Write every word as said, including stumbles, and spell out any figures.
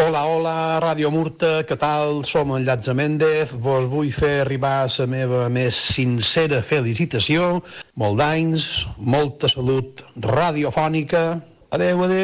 Hola, hola, Ràdio Murta, què tal? Som en Llats Méndez, vos vull fer arribar la meva més sincera felicitació, molt d'anys, molta salut radiofònica, adeu, adeu.